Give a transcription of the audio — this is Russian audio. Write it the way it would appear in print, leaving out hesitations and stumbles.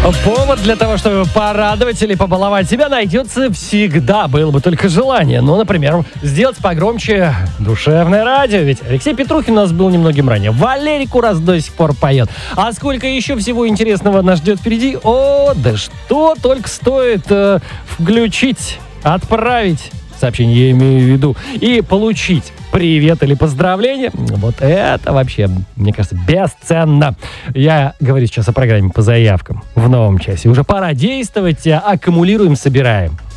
Повод для того, чтобы порадовать или побаловать себя, найдется всегда. Было бы только желание. Ну, например, сделать погромче душевное радио. Ведь Алексей Петрухин у нас был немногим ранее. Валерий Курас до сих пор поет. А сколько еще всего интересного нас ждет впереди? О, да что только стоит включить, отправить сообщение, я имею в виду, и получить привет или поздравление. Вот это вообще, мне кажется, бесценно. Я говорю сейчас о программе по заявкам в новом часе. Уже пора действовать. Аккумулируем, собираем.